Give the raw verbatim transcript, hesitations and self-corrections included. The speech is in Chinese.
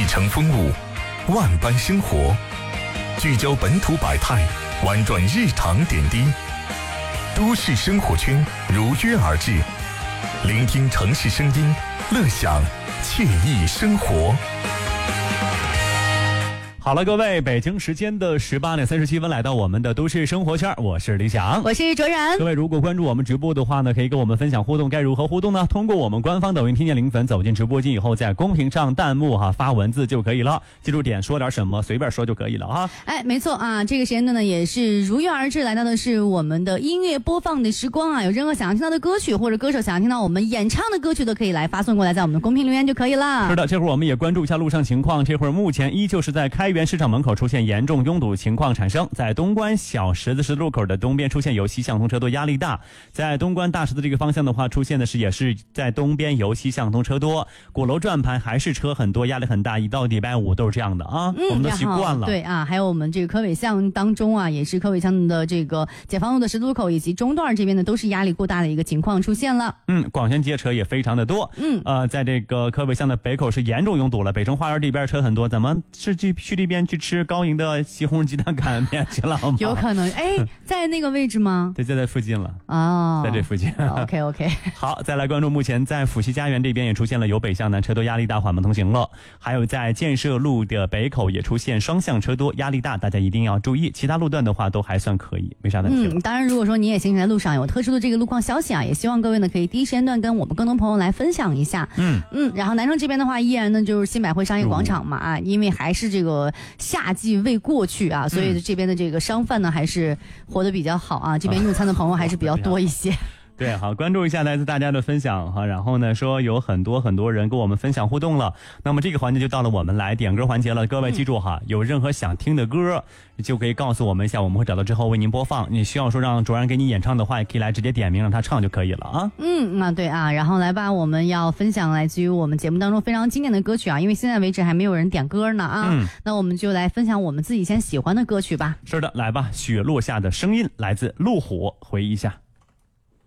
城风物，万般生活，聚焦本土百态，玩转日常点滴。都市生活圈如约而至，聆听城市声音，乐享惬意生活。 好了，各位，北京时间的十八点三十七分，来到我们的都市生活圈，我是李想， 我是卓然。 各位如果关注我们直播的话呢，可以跟我们分享互动，该如何互动呢？通过我们官方抖音听见零粉走进直播间以后，在公屏上弹幕哈发文字就可以了，记住点说点什么，随便说就可以了哈。 哎，没错啊，这个时间段呢也是如约而至，来到的是我们的音乐播放的时光啊，有任何想要听到的歌曲或者歌手想要听到我们演唱的歌曲都可以来发送过来，在我们的公屏留言就可以了。 是的，这会儿我们也关注一下路上情况，这会儿目前依旧是在开元市场门口出现严重拥堵情况产生，在东关小十字十字路口的东边出现由西向东车多压力大，在东关大十字这个方向的话，出现的是也是在东边由西向东车多，鼓楼转盘还是车很多，压力很大，一到礼拜五都是这样的啊、嗯、我们都习惯了。 对啊，还有我们这个科尾巷当中啊，也是科尾巷的这个解放路的十字路口以及中段这边呢，都是压力过大的一个情况出现了。 嗯，广线街车也非常的多。 嗯， 呃，在这个科尾巷的北口是严重拥堵了，北城花园这边车很多，怎么是去去这边去吃高营的西红柿鸡蛋擀面去了吗？ 有可能，哎，在那个位置吗？ 对，就在附近了。 哦， 在这附近。 OK OK。 好，再来关注目前在府西家园这边也出现了由北向南车多压力大缓慢通行了，还有在建设路的北口也出现双向车多压力大，大家一定要注意。其他路段的话都还算可以，没啥问题了。 嗯，当然如果说你也行驶在路上有特殊的这个路况消息啊，也希望各位呢可以第一时间段跟我们更多朋友来分享一下。 嗯嗯，然后南城这边的话依然呢就是新百汇商业广场嘛啊，因为还是这个夏季未过去啊，所以这边的这个商贩呢还是活得比较好啊，这边用餐的朋友还是比较多一些。 对，好，关注一下来自大家的分享哈，然后呢说有很多很多人跟我们分享互动了，那么这个环节就到了我们来点歌环节了，各位记住哈，有任何想听的歌就可以告诉我们一下，我们会找到之后为您播放，你需要说让卓然给你演唱的话，也可以来直接点名让他唱就可以了啊。 嗯，啊对啊，然后来吧，我们要分享来自于我们节目当中非常经典的歌曲啊，因为现在为止还没有人点歌呢啊， 嗯， 那我们就来分享我们自己先喜欢的歌曲吧。 是的，来吧，雪落下的声音来自路虎，回忆一下。